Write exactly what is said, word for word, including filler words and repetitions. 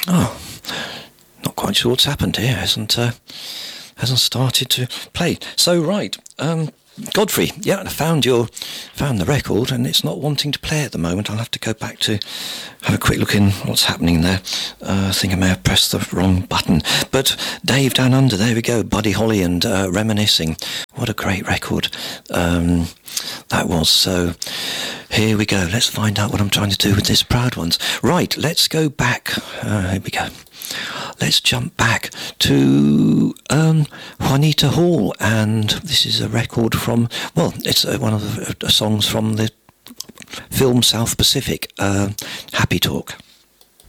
Oh, not quite sure what's happened here. Hasn't uh, hasn't started to play. So right, um, Godfrey. Yeah, I found your found the record, and it's not wanting to play at the moment. I'll have to go back to have a quick look in what's happening there. Uh, I think I may have pressed the wrong button. But Dave Down Under, there we go. Buddy Holly and uh, Reminiscing. What a great record um, that was. So here we go. Let's find out what I'm trying to do with this Proud Ones. Right, let's go back. Uh, here we go. Let's jump back to um, Juanita Hall, and this is a record from, well, it's uh, one of the uh, songs from the film South Pacific, uh, Happy Talk.